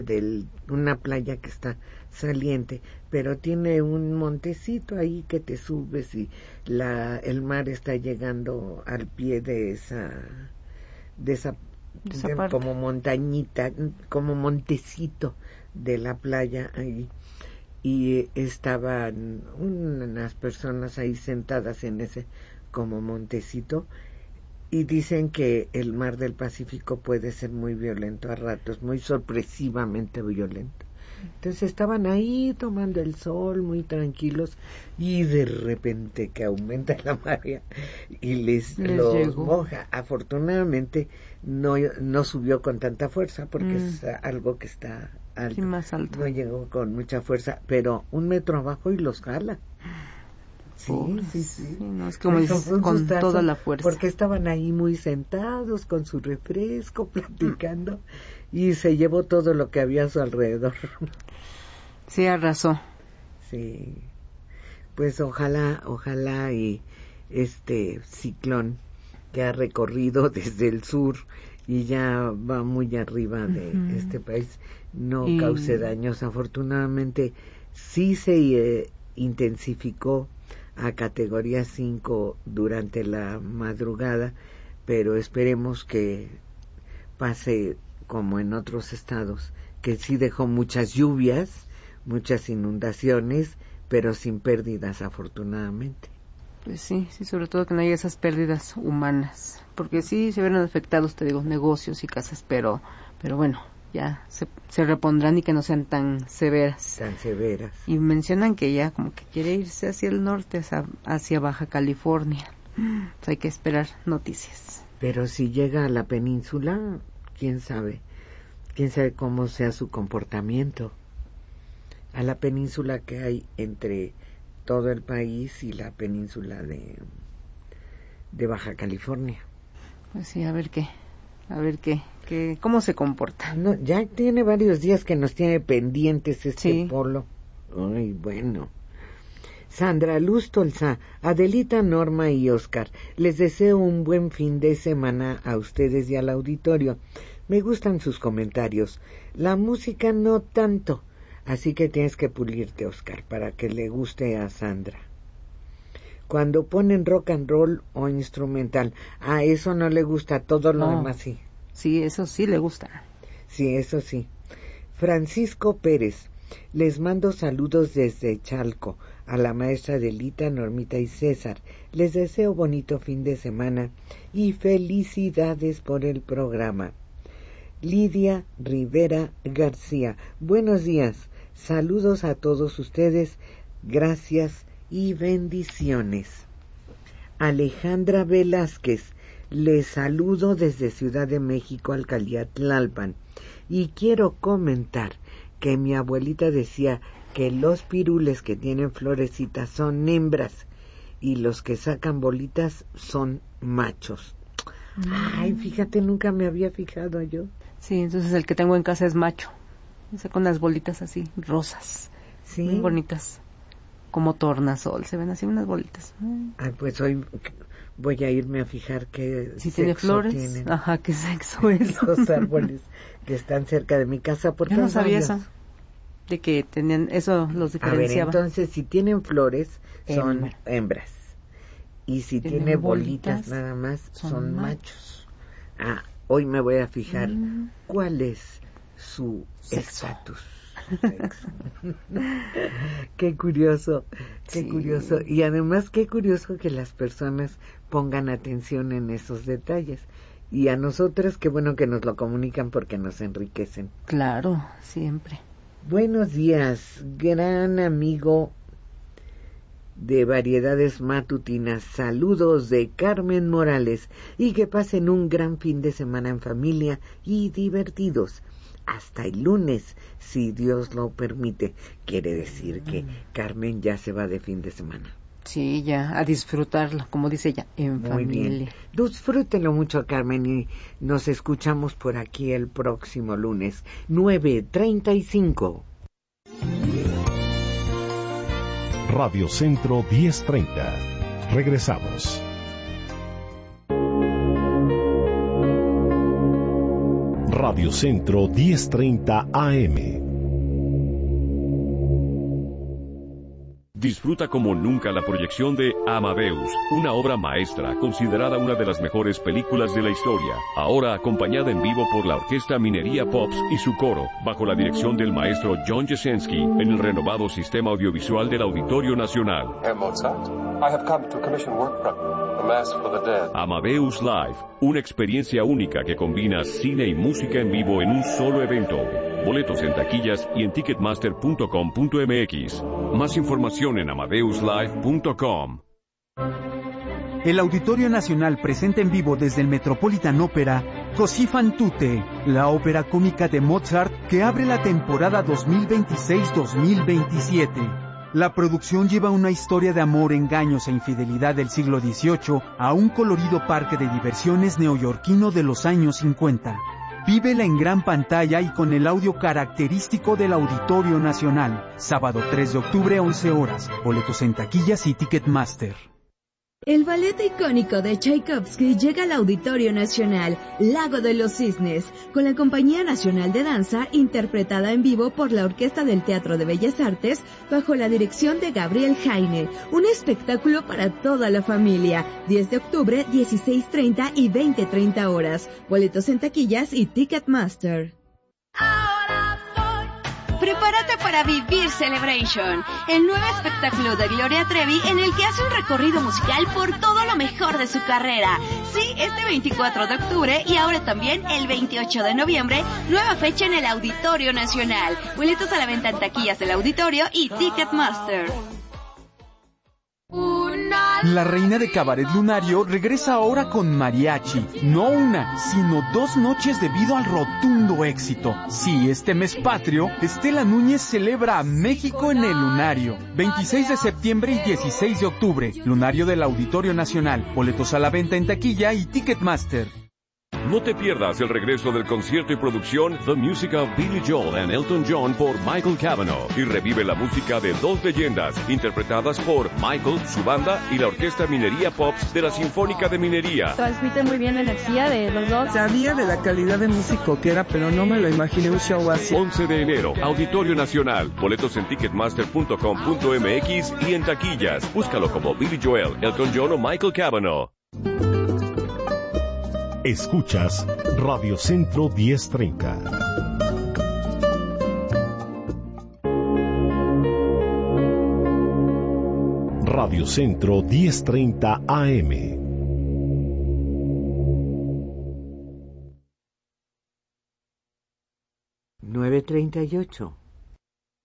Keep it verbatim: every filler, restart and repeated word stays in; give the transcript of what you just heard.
de una playa que está saliente, pero tiene un montecito ahí que te subes y la el mar está llegando al pie de esa de esa, de esa de, parte. como montañita, como montecito de la playa ahí, y estaban unas personas ahí sentadas en ese como montecito, y dicen que el mar del Pacífico puede ser muy violento a ratos, muy sorpresivamente violento. Entonces estaban ahí tomando el sol, muy tranquilos, y de repente que aumenta la marea y les, les los llegó. moja. Afortunadamente no, no subió con tanta fuerza porque mm. es algo que está alto. Sí, más alto. No llegó con mucha fuerza, pero un metro abajo y los jala. Sí, Pobres. sí, sí. sí no, es como dices, con toda la fuerza. Porque estaban ahí muy sentados con su refresco, platicando, y se llevó todo lo que había a su alrededor. Sí, arrasó. Sí. Pues ojalá, ojalá y este ciclón que ha recorrido desde el sur y ya va muy arriba de uh-huh. este país no y... cause daños. Afortunadamente sí se eh, intensificó a categoría cinco durante la madrugada, pero esperemos que pase como en otros estados, que sí dejó muchas lluvias, muchas inundaciones, pero sin pérdidas afortunadamente. Pues sí, sí, sobre todo que no haya esas pérdidas humanas, porque sí se ven afectados, te digo, negocios y casas, pero pero bueno, ya se, se repondrán y que no sean tan severas. Tan severas. Y mencionan que ya como que quiere irse hacia el norte, hacia, hacia Baja California. Pues hay que esperar noticias. Pero si llega a la península, quién sabe, quién sabe cómo sea su comportamiento. A la península que hay entre todo el país y la península de, de Baja California. Pues sí, a ver qué, a ver qué, qué cómo se comporta. No, ya tiene varios días que nos tiene pendientes este sí. polo. Ay, bueno. Sandra Luz Tolzá, Adelita, Norma y Oscar, les deseo un buen fin de semana a ustedes y al auditorio. Me gustan sus comentarios. La música no tanto. Así que tienes que pulirte, Oscar, para que le guste a Sandra. Cuando ponen rock and roll o instrumental, a eso no le gusta, todo lo no. demás sí. Sí, eso sí le gusta. Sí, eso sí. Francisco Pérez, les mando saludos desde Chalco, a la maestra Adelita, Normita y César. Les deseo bonito fin de semana y felicidades por el programa. Lidia Rivera García, buenos días. Saludos a todos ustedes, gracias y bendiciones. Alejandra Velázquez, les saludo desde Ciudad de México, Alcaldía Tlalpan, y quiero comentar que mi abuelita decía que los pirules que tienen florecitas son hembras y los que sacan bolitas son machos. Mm. Ay, fíjate, nunca me había fijado yo. Sí, entonces el que tengo en casa es macho. Con las bolitas así, rosas, sí, muy bonitas, como tornasol, se ven así unas bolitas. Ay, pues hoy voy a irme a fijar qué si sexo tiene flores, tienen. Ajá, qué sexo es. Los árboles que están cerca de mi casa, porque yo no sabía eso, de que tenían, eso los diferenciaba. A ver, entonces, si tienen flores, son Hembra. hembras, y si tienen tiene bolitas, bolitas nada más, son, son machos. Ah, hoy me voy a fijar mm. cuál es su estatus. Qué curioso, qué sí. curioso. Y además qué curioso que las personas pongan atención en esos detalles. Y a nosotras, qué bueno que nos lo comunican porque nos enriquecen. Claro, siempre. Buenos días, gran amigo de Variedades Matutinas. Saludos de Carmen Morales y que pasen un gran fin de semana en familia y divertidos. Hasta el lunes, si Dios lo permite. Quiere decir que Carmen ya se va de fin de semana. Sí, ya, a disfrutarlo, como dice ella, en Muy familia. Bien. Disfrútenlo mucho, Carmen, y nos escuchamos por aquí el próximo lunes, nueve treinta y cinco. Radio Centro diez treinta. Regresamos. Radio Centro diez treinta A M. Disfruta como nunca la proyección de Amadeus, una obra maestra considerada una de las mejores películas de la historia, ahora acompañada en vivo por la Orquesta Minería Pops y su coro, bajo la dirección del maestro John Jasinski, en el renovado sistema audiovisual del Auditorio Nacional. Herr Mozart, I have come to commission work from you, A Mass for the Dead. Amadeus Live, una experiencia única que combina cine y música en vivo en un solo evento. Boletos en taquillas y en ticketmaster punto com punto m x. Más información en amadeus live punto com. El Auditorio Nacional presenta en vivo desde el Metropolitan Opera Così fan tutte, la ópera cómica de Mozart que abre la temporada dos mil veintiséis dos mil veintisiete. La producción lleva una historia de amor, engaños e infidelidad del siglo dieciocho a un colorido parque de diversiones neoyorquino de los años cincuenta. Vívela en gran pantalla y con el audio característico del Auditorio Nacional. Sábado tres de octubre, once horas. Boletos en taquillas y Ticketmaster. El ballet icónico de Tchaikovsky llega al Auditorio Nacional, Lago de los Cisnes, con la Compañía Nacional de Danza, interpretada en vivo por la Orquesta del Teatro de Bellas Artes, bajo la dirección de Gabriel Heine. Un espectáculo para toda la familia. diez de octubre, dieciséis treinta y veinte treinta horas. Boletos en taquillas y Ticketmaster. Prepárate para vivir Celebration, el nuevo espectáculo de Gloria Trevi en el que hace un recorrido musical por todo lo mejor de su carrera. Sí, este veinticuatro de octubre y ahora también el veintiocho de noviembre, nueva fecha en el Auditorio Nacional. Boletos a la venta en taquillas del Auditorio y Ticketmaster. La reina de Cabaret Lunario regresa ahora con mariachi. No una, sino dos noches debido al rotundo éxito. Sí, este mes patrio, Estela Núñez celebra a México en el Lunario. veintiséis de septiembre y dieciséis de octubre. Lunario del Auditorio Nacional. Boletos a la venta en taquilla y Ticketmaster. No te pierdas el regreso del concierto y producción The Music of Billy Joel and Elton John por Michael Cavanaugh y revive la música de dos leyendas interpretadas por Michael, su banda y la Orquesta Minería Pops de la Sinfónica de Minería. Transmite muy bien la energía de los dos. Sabía de la calidad de músico que era, pero no me lo imaginé un show así. once de enero, Auditorio Nacional. Boletos en ticketmaster punto com punto m x y en taquillas. Búscalo como Billy Joel, Elton John o Michael Cavanaugh. Escuchas Radio Centro diez treinta. Radio Centro diez treinta A M. nueve treinta y ocho.